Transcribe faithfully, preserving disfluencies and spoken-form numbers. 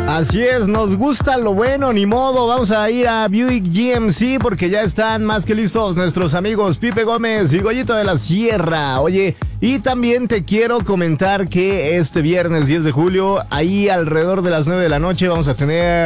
Así es, nos gusta lo bueno, ni modo, vamos a ir a Buick G M C porque ya están más que listos nuestros amigos Pipe Gómez y Goyito de la Sierra. Oye, y también te quiero comentar que este viernes diez de julio, ahí alrededor de las nueve de la noche, vamos a tener